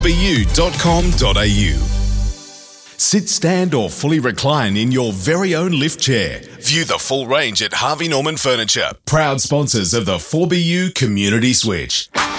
bu.com.au. Sit, stand or fully recline in your very own lift chair. View the full range at Harvey Norman Furniture, proud sponsors of the 4BU Community Switch.